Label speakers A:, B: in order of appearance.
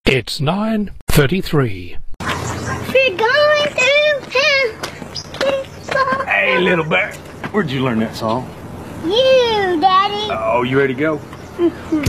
A: It's 9:33.
B: We're going to
C: Hey, little bear. Where'd you learn that song?
B: you, Daddy.
C: Oh, you ready to go?